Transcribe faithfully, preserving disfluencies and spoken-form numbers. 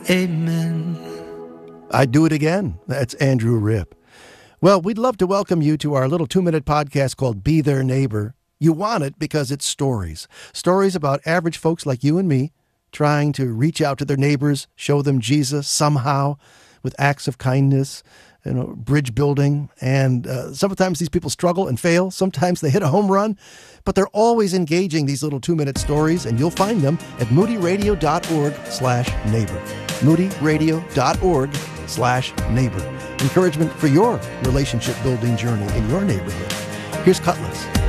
Amen. I'd do it again. That's Andrew Ripp. Well, we'd love to welcome you to our little two-minute podcast called Be Their Neighbor. You want it because it's stories. Stories about average folks like you and me trying to reach out to their neighbors, show them Jesus somehow with acts of kindness, you know, bridge building. And uh, sometimes these people struggle and fail. Sometimes they hit a home run. But they're always engaging these little two-minute stories, and you'll find them at moodyradio.org slash neighbor. moodyradio.org slash neighbor. Encouragement for your relationship-building journey in your neighborhood. Here's Cutlass.